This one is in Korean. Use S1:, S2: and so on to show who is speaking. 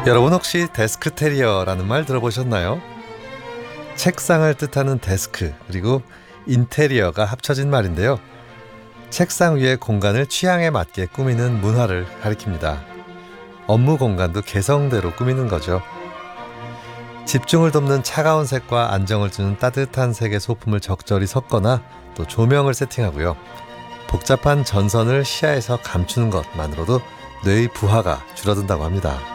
S1: 여러분 혹시 데스크테리어라는 말 들어보셨나요? 책상을 뜻하는 데스크 그리고 인테리어가 합쳐진 말인데요. 책상 위의 공간을 취향에 맞게 꾸미는 문화를 가리킵니다. 업무 공간도 개성대로 꾸미는 거죠. 집중을 돕는 차가운 색과 안정을 주는 따뜻한 색의 소품을 적절히 섞거나 또 조명을 세팅하고요. 복잡한 전선을 시야에서 감추는 것만으로도 뇌의 부하가 줄어든다고 합니다.